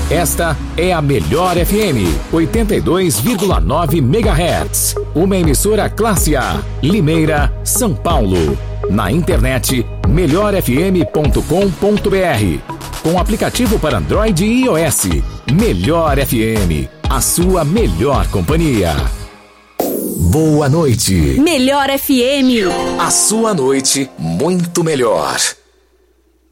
Esta é a Melhor FM 82,9 MHz. Uma emissora classe A, Limeira, São Paulo. Na internet melhorfm.com.br. Com aplicativo para Android e iOS. Melhor FM, a sua melhor companhia. Boa noite. Melhor FM. A sua noite muito melhor.